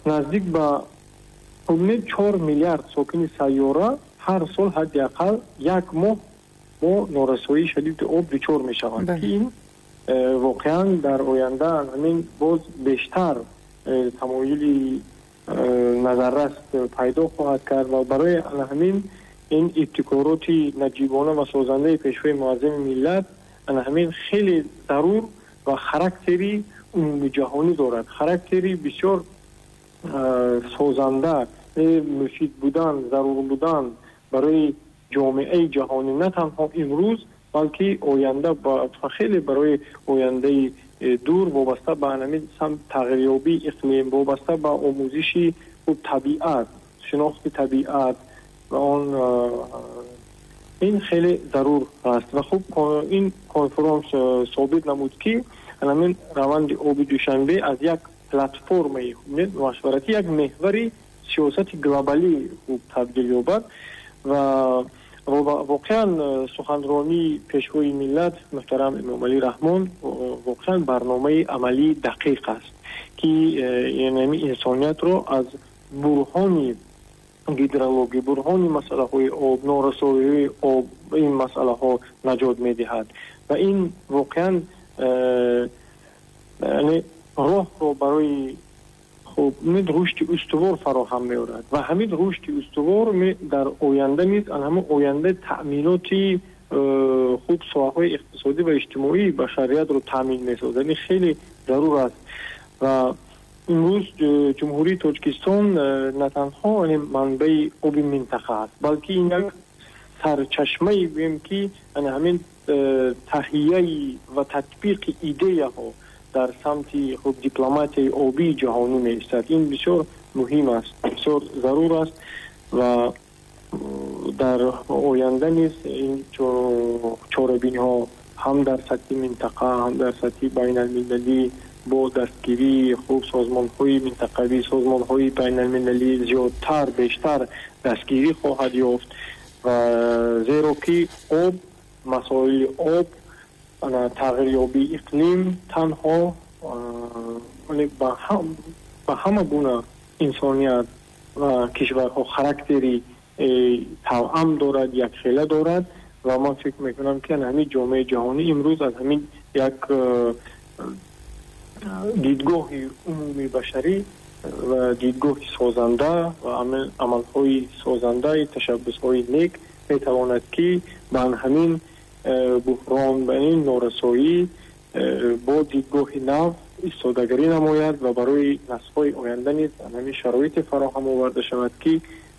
наздик ба 4 миллиард сокини сайёра ҳар сол ҳадди ақал як моҳ бо норасоии шадиди об дучор мешаванд ки ин воқеан дар оянда ҳамин боз бештар тамоили назаррас пайдо хоҳад кард ва барои ҳамин ин ибтикороти наҷибона ва созандаи пешвои муаззами миллат ҳамин хеле зарур ва характери умумиҷаҳонӣ дорад, характери бисёр созанда, муфид будан, зарур будан барои ҷомеаи ҷаҳонӣ на танҳо имрӯз, балки оянда хеле барои ояндаи дур вобаста ба ҳамин тағйирёбии иқлим, вобаста ба омӯзиши табиат, шинохти табиат ва он ин хеле зарур аст. ва хуб ин конференс собит намуд ки ҳамин раванди оби душанбе аз як платформаи машварати як меҳвари сиёсати глобалӣ хуб табдил ёбад ва воқеан суханронии пешвои миллат муҳтарам Эмомалӣ Раҳмон воқеан барномаи амалии дақиқ аст ки яъни инсониятро аз бурҳони гидрологӣ, бурҳони масъалаҳои об, норасоиҳои об, ин масъалаҳо наҷот медиҳад ва ин воқеан роҳро барои рушди устувор фароҳам меорад ва ҳамин рушди устувор дар оянда низ ҳамин оянда таъминоти хуб соҳаҳои иқтисодӣ ва иҷтимоии башариятро таъмин месозад. Ин хеле зарур аст ва имрӯз ҷумҳурии Тоҷикистон на танҳо манбаи оби минтақа аст, балки ин як сарчашмаи гӯем ки ҳамин таҳияи ва татбиқи идеяҳо дар самти хуб дипломатияи обии ҷаҳонӣ меистад. Ин бисёр муҳим аст, бисёр зарур аст ва дар оянда низ ин чорабиниҳо ҳам дар сатҳи минтақа, ҳам дар сатҳи байналмилалӣ бо дастгирии хуб созмонҳои минтақавӣ, созмонҳои байналмилалӣ зиёдтар, бештар дастгирӣ хоҳад ёфт ва зеро ки об, масоили об, тағйирёбии иқлим танҳо ба ҳама гуна инсоният ва кишварҳо характери тавъам дорад, якхела дорад ва ман фикр мекунам ки ҳамин ҷомеаи ҷаҳонӣ имрӯз аз ҳамин як дидгоҳи умумии башарӣ ва дидгоҳи созанда ва амалҳои созандаи ташаббусҳои нек метавонад ки ба ҳамин буҳрон, ба ин норасоӣ бо дидгоҳи нав истодагарӣ намояд ва барои наслҳои оянда низ ҳамин шароите фароҳам оварда шавад ки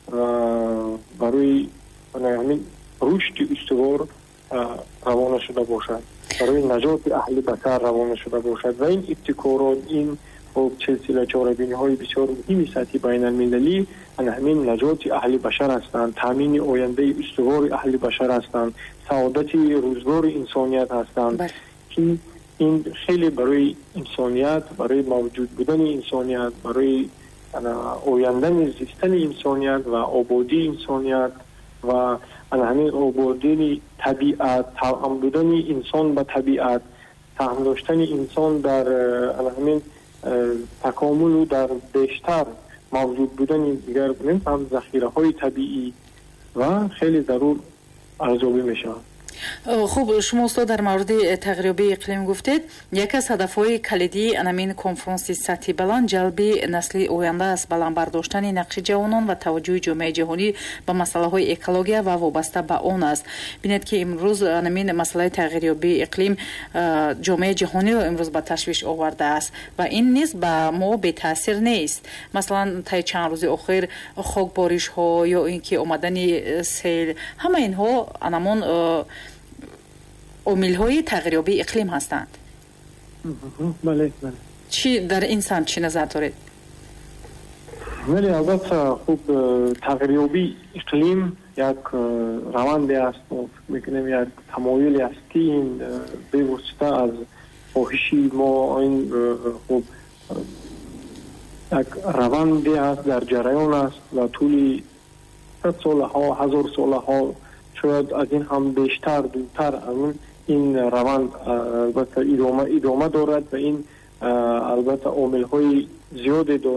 барои ҳамин рушди устувор равона шуда бошад, барои наҷоти аҳли башар равона шуда бошад ва ин ибтикорот, ин силсила чорабиниҳои бисёр муҳими сатҳи байналмилалӣ ҳамин наҷоти аҳли башар ҳастанд, таъмини ояндаи устувори аҳли башар ҳастанд, саодати рӯзгори инсоният ҳастанд ки ин хеле барои инсоният, барои мавҷуд будани инсоният, барои ояндани зистани инсоният ва ободии инсоният ва ҳамин ободии табиат, тавъам будани инсон ба табиат, таъм доштани инсон дар ҳамин такомулу дар бештар мавҷуд будани дигар захираҳои табиӣ ва хеле зарур арзёбӣ мешавад. خب شما استاد در مورد تغییرابی اقلیم گفتید. یک از هدفهای کلیدی انامین کنفرانس سطحی بلند جلب نسل آینده است، بلند برداشتن نقش جوانان و توجه جامعه جهانی به مسائل اکولوژی و وابسته به آن است. ببینید که امروز انامین مسئله تغییرابی اقلیم جامعه جهانی را امروز به تشویش آورده است و این نیز به ما بی تاثیر نیست. مثلا تا چند روز اخیر خاکباریش ها یا اینکه آمدن سیل، همه اینها انامون عامل‌های تغییرابی اقلیم هستند. بله. چی در این سمت چی نظر دارید؟ بله، البته خوب تغییرابی اقلیم یک روندی است، می‌کنیم یک تمایلی است که این به واسطه از خواهشی ما این خوب یک روندی است، در جریان است و طول 100 سالها، 1000 سالها شاید از این هم بیشتر دورتر این روند البته ادامه دارد و این البته عامل‌های زیادی دارد.